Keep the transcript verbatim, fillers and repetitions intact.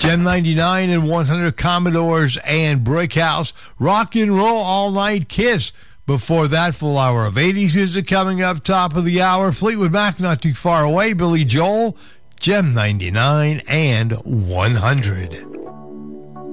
Gem ninety-nine and one hundred, Commodores and Brick House. Rock and Roll All Night, Kiss. Before that, full hour of eighties music coming up top of the hour. Fleetwood Mac, Not Too Far Away. Billy Joel, Gem ninety-nine and one hundred.